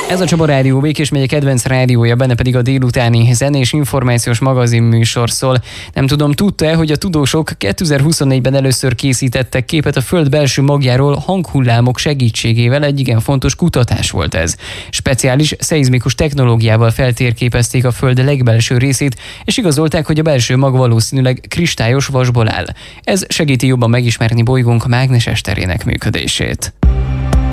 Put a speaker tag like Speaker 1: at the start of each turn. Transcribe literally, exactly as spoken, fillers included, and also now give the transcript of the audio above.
Speaker 1: Ez a Csaba Rádió, Békés megye kedvenc rádiója, benne pedig a délutáni zenés információs magazin műsor szól. Nem tudom, tudta-e, hogy a tudósok kétezer-huszonnégyben először készítettek képet a Föld belső magjáról hanghullámok segítségével, egy igen fontos kutatás volt ez. Speciális szeizmikus technológiával feltérképezték a Föld legbelső részét, és igazolták, hogy a belső mag valószínűleg kristályos vasból áll. Ez segíti jobban megismerni bolygónk mágneses terének működését.